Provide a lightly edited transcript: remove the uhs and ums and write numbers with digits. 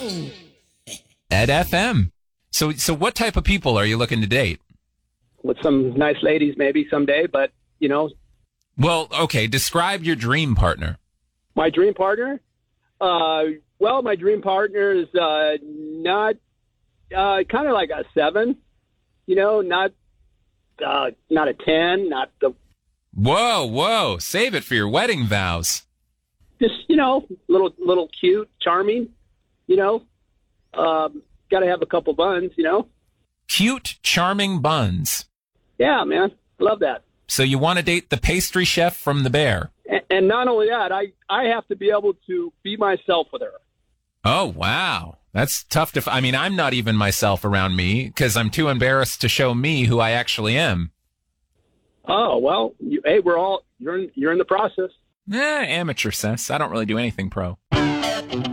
Ed FM. So what type of people are you looking to date? With some nice ladies maybe someday, but, you know. Well, okay, describe your dream partner. My dream partner? Well, my dream partner is not kind of like a 7, you know, not a 10, not the... Whoa, save it for your wedding vows. Just, you know, little cute, charming, you know. Got to have a couple buns, you know. Cute, charming buns. Yeah, man. Love that. So you want to date the pastry chef from The Bear. And not only that, I have to be able to be myself with her. Oh, wow. That's tough to... I mean, I'm not even myself around me because I'm too embarrassed to show me who I actually am. Oh, well, you're in the process. Amateur, Sess. I don't really do anything pro.